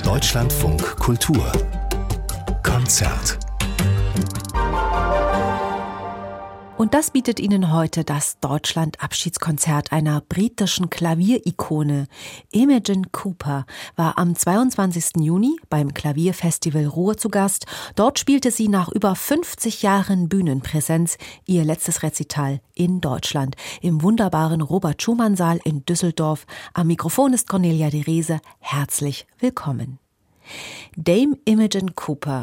Deutschlandfunk Kultur Konzert. Und das bietet Ihnen heute das Deutschland-Abschiedskonzert einer britischen Klavierikone. Imogen Cooper war am 22. Juni beim Klavierfestival Ruhr zu Gast. Dort spielte sie nach über 50 Jahren Bühnenpräsenz ihr letztes Rezital in Deutschland im wunderbaren Robert-Schumann-Saal in Düsseldorf. Am Mikrofon ist Cornelia de Rese. Herzlich willkommen. Dame Imogen Cooper,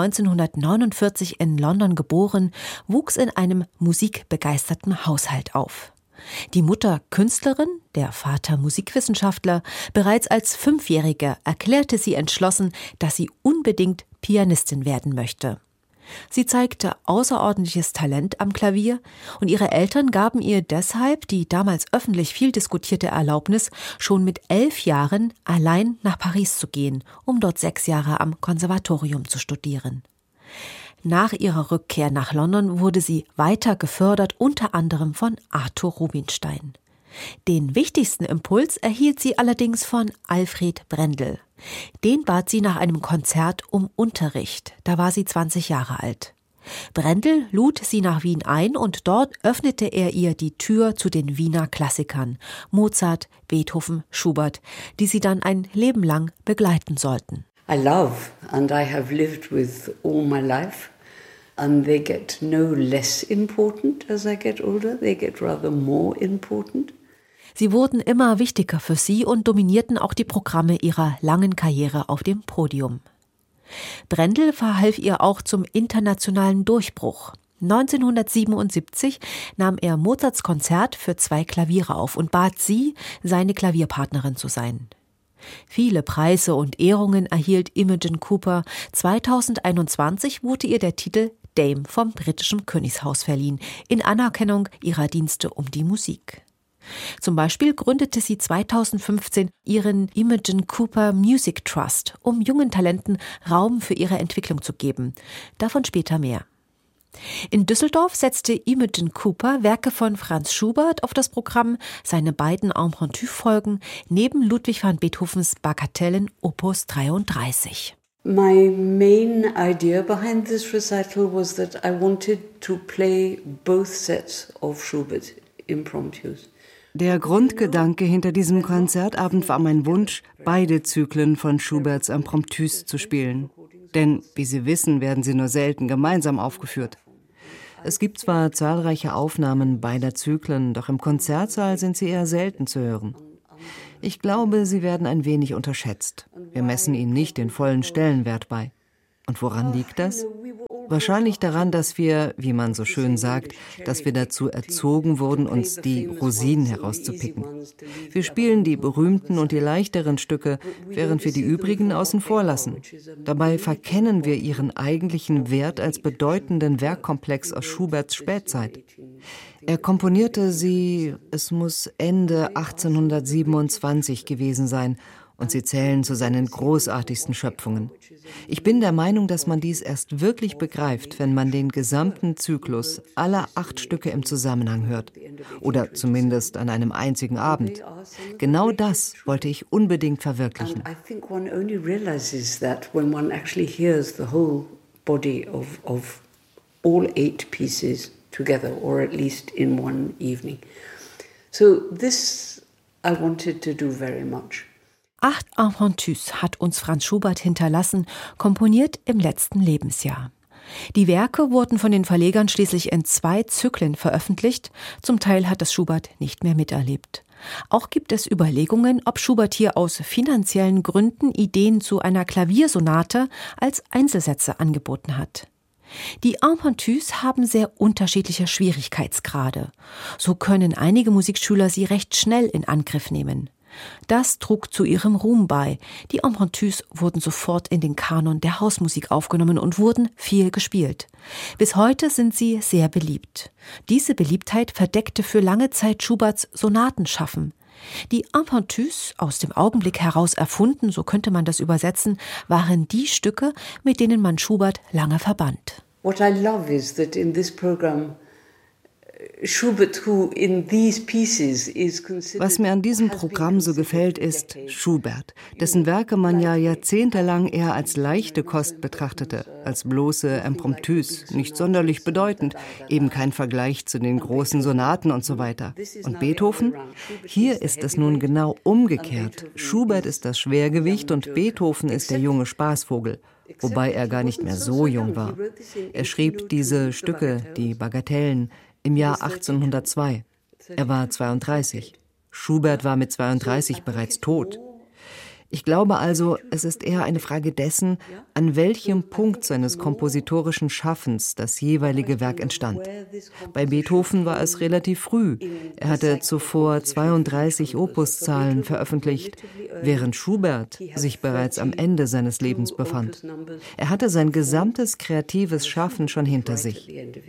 1949 in London geboren, wuchs in einem musikbegeisterten Haushalt auf. Die Mutter Künstlerin, der Vater Musikwissenschaftler, bereits als 5-Jährige erklärte sie entschlossen, dass sie unbedingt Pianistin werden möchte. Sie zeigte außerordentliches Talent am Klavier und ihre Eltern gaben ihr deshalb die damals öffentlich viel diskutierte Erlaubnis, schon mit 11 Jahren allein nach Paris zu gehen, um dort 6 Jahre am Konservatorium zu studieren. Nach ihrer Rückkehr nach London wurde sie weiter gefördert, unter anderem von Arthur Rubinstein. Den wichtigsten Impuls erhielt sie allerdings von Alfred Brendel. Den bat sie nach einem Konzert um Unterricht. Da war sie 20 Jahre alt. Brendel lud sie nach Wien ein und dort öffnete er ihr die Tür zu den Wiener Klassikern, Mozart, Beethoven, Schubert, die sie dann ein Leben lang begleiten sollten. I love and I have lived with all my life. And they get no less important as I get older. They get rather more important. Sie wurden immer wichtiger für sie und dominierten auch die Programme ihrer langen Karriere auf dem Podium. Brendel verhalf ihr auch zum internationalen Durchbruch. 1977 nahm er Mozarts Konzert für 2 Klaviere auf und bat sie, seine Klavierpartnerin zu sein. Viele Preise und Ehrungen erhielt Imogen Cooper. 2021 wurde ihr der Titel Dame vom britischen Königshaus verliehen, in Anerkennung ihrer Dienste um die Musik. Zum Beispiel gründete sie 2015 ihren Imogen Cooper Music Trust, um jungen Talenten Raum für ihre Entwicklung zu geben. Davon später mehr. In Düsseldorf setzte Imogen Cooper Werke von Franz Schubert auf das Programm, seine beiden Impromptu-Folgen neben Ludwig van Beethovens Bagatellen Opus 33. My main idea behind this recital was that I wanted to play both sets of Schubert impromptus. Der Grundgedanke hinter diesem Konzertabend war mein Wunsch, beide Zyklen von Schuberts Impromptus zu spielen. Denn, wie Sie wissen, werden sie nur selten gemeinsam aufgeführt. Es gibt zwar zahlreiche Aufnahmen beider Zyklen, doch im Konzertsaal sind sie eher selten zu hören. Ich glaube, sie werden ein wenig unterschätzt. Wir messen ihnen nicht den vollen Stellenwert bei. Und woran liegt das? Wahrscheinlich daran, dass wir, wie man so schön sagt, dass wir dazu erzogen wurden, uns die Rosinen herauszupicken. Wir spielen die berühmten und die leichteren Stücke, während wir die übrigen außen vor lassen. Dabei verkennen wir ihren eigentlichen Wert als bedeutenden Werkkomplex aus Schuberts Spätzeit. Er komponierte sie, es muss Ende 1827 gewesen sein, und sie zählen zu seinen großartigsten Schöpfungen. Ich bin der Meinung, dass man dies erst wirklich begreift, wenn man den gesamten Zyklus aller 8 Stücke im Zusammenhang hört. Oder zumindest an einem einzigen Abend. Genau das wollte ich unbedingt verwirklichen. I think one only realizes that when one actually hears the whole body of all 8 pieces together, or at least in one evening. So this I wanted to do very much. 8 Impromptus hat uns Franz Schubert hinterlassen, komponiert im letzten Lebensjahr. Die Werke wurden von den Verlegern schließlich in 2 Zyklen veröffentlicht. Zum Teil hat das Schubert nicht mehr miterlebt. Auch gibt es Überlegungen, ob Schubert hier aus finanziellen Gründen Ideen zu einer Klaviersonate als Einzelsätze angeboten hat. Die Impromptus haben sehr unterschiedliche Schwierigkeitsgrade. So können einige Musikschüler sie recht schnell in Angriff nehmen. Das trug zu ihrem Ruhm bei. Die Impromptus wurden sofort in den Kanon der Hausmusik aufgenommen und wurden viel gespielt. Bis heute sind sie sehr beliebt. Diese Beliebtheit verdeckte für lange Zeit Schuberts Sonatenschaffen. Die Impromptus, aus dem Augenblick heraus erfunden, so könnte man das übersetzen, waren die Stücke, mit denen man Schubert lange verband. What I love is that in this program Was mir an diesem Programm so gefällt, ist Schubert, dessen Werke man ja jahrzehntelang eher als leichte Kost betrachtete, als bloße Impromptus, nicht sonderlich bedeutend, eben kein Vergleich zu den großen Sonaten und so weiter. Und Beethoven? Hier ist es nun genau umgekehrt. Schubert ist das Schwergewicht und Beethoven ist der junge Spaßvogel. Wobei er gar nicht mehr so jung war. Er schrieb diese Stücke, die Bagatellen, im Jahr 1802. Er war 32. Schubert war mit 32 bereits tot. Ich glaube also, es ist eher eine Frage dessen, an welchem Punkt seines kompositorischen Schaffens das jeweilige Werk entstand. Bei Beethoven war es relativ früh. Er hatte zuvor 32 Opuszahlen veröffentlicht, während Schubert sich bereits am Ende seines Lebens befand. Er hatte sein gesamtes kreatives Schaffen schon hinter sich.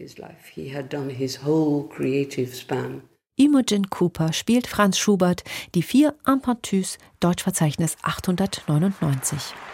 Imogen Cooper spielt Franz Schubert die 4 Impromptus, Deutschverzeichnis 899.